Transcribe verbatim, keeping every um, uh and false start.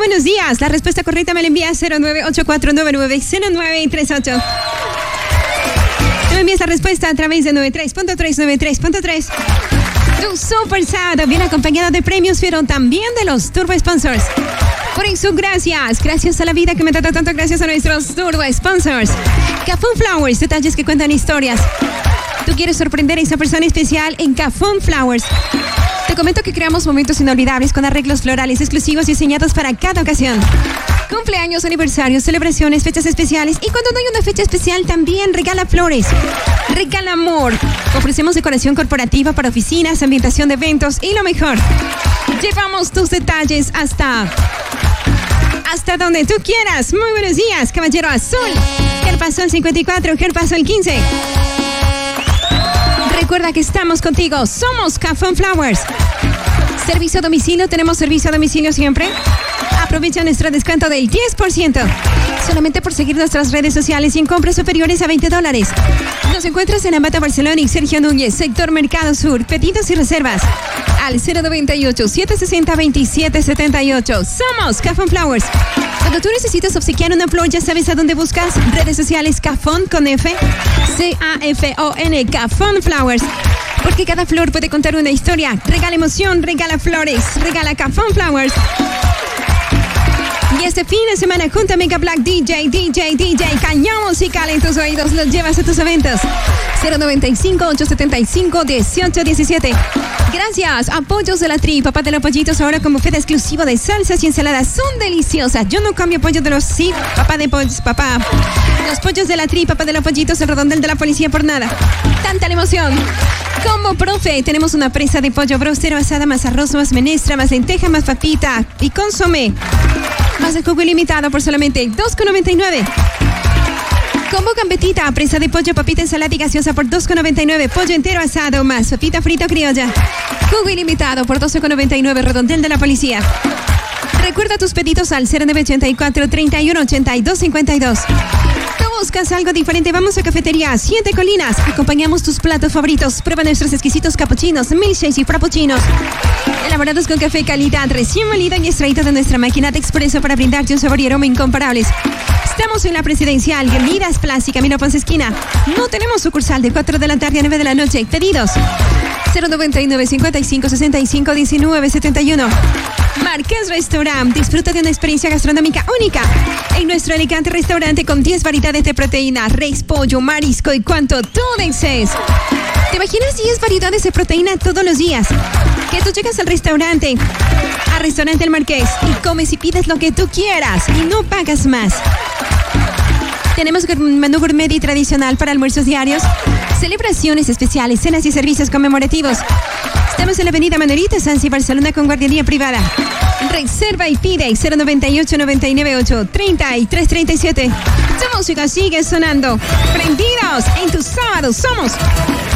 buenos días. La respuesta correcta me la envía cero nueve ocho cuatro nueve nueve cero nueve tres ocho. Tú me envías la respuesta a través de noventa y tres punto tres, noventa y tres punto tres. Tu Super Sad viene acompañado de premios, pero también de los Turbo Sponsors. Por eso, gracias. Gracias a la vida que me trata tanto. Gracias a nuestros Turbo Sponsors. Cafón Flowers, detalles que cuentan historias. Tú quieres sorprender a esa persona especial en Cafón Flowers. Te comento que creamos momentos inolvidables con arreglos florales exclusivos diseñados para cada ocasión. Cumpleaños, aniversarios, celebraciones, fechas especiales. Y cuando no hay una fecha especial, también regala flores. Regala amor. Ofrecemos decoración corporativa para oficinas, ambientación de eventos y lo mejor. Llevamos tus detalles hasta... hasta donde tú quieras. Muy buenos días, Caballero Azul. Gerpasol cincuenta y cuatro, Gerpasol quince. Recuerda que estamos contigo. Somos Cafón Flowers. Servicio a domicilio. Tenemos servicio a domicilio siempre. Aprovecha nuestro descuento del diez por ciento. Solamente por seguir nuestras redes sociales y en compras superiores a veinte dólares. Nos encuentras en Amata Barcelona y Sergio Núñez, sector Mercado Sur. Pedidos y reservas al cero noventa y ocho, setecientos sesenta, veintisiete setenta y ocho. Somos Cafón Flowers. Cuando tú necesitas obsequiar una flor, ya sabes a dónde buscas. Redes sociales Cafón con F. C A F O N, Cafón Flowers. Porque cada flor puede contar una historia. Regala emoción, regala flores, regala Cafón Flowers. Y este fin de semana junto a Mega Black D J, D J, D J, cañón musical en tus oídos, los llevas a tus eventos. cero noventa y cinco, ochocientos setenta y cinco, dieciocho diecisiete. Gracias, apoyos de la Tri, papá de los pollitos ahora con buffet exclusivo de salsas y ensaladas, son deliciosas. Yo no cambio pollo de los sí, papá de pollos, papá. Los pollos de la Tri, papá de los pollitos, el redondel de la policía por nada. Tanta la emoción. Como profe, tenemos una presa de pollo brostero asada, más arroz, más menestra, más lenteja, más papita y consomé. Más el jugo ilimitado por solamente dos con noventa y nueve. Combo gambetita, presa de pollo, papita, ensalada y gaseosa por dos con noventa y nueve. Pollo entero asado más papita frita criolla. Jugo ilimitado por doce con noventa y nueve. Redondel de la policía. Recuerda tus pedidos al cero nueve ochenta y cuatro, treinta y uno, ochenta y dos cincuenta y dos. ¿Tú buscas algo diferente? Vamos a Cafetería Siete Colinas. Acompañamos tus platos favoritos. Prueba nuestros exquisitos capuchinos, milkshakes y frappuccinos. Elaborados con café calidad recién molido y extraído de nuestra máquina de expreso para brindarte un sabor y aroma incomparables. Estamos en la Presidencial, Guerlidas Plaza y Camino Ponce Esquina. No tenemos sucursal de cuatro de la tarde a nueve de la noche. Pedidos cero noventa y nueve, cincuenta y cinco, sesenta y cinco, diecinueve setenta y uno. Marqués Restaurant. Disfruta de una experiencia gastronómica única en nuestro elegante restaurante con diez variedades de proteína, res, pollo, marisco y cuanto tú desees. ¿Te imaginas diez variedades de proteína todos los días? Que tú llegas al restaurante, al restaurante El Marqués, y comes y pides lo que tú quieras y no pagas más. Tenemos un menú gourmet y tradicional para almuerzos diarios, celebraciones especiales, cenas y servicios conmemorativos. Estamos en la avenida Manuelita Sanz y Barcelona con guardería privada. Reserva y pide cero noventa y ocho, noventa y nueve, ocho, treinta y tres treinta y siete. Tu música sigue sonando. Prendidos en tus sábados somos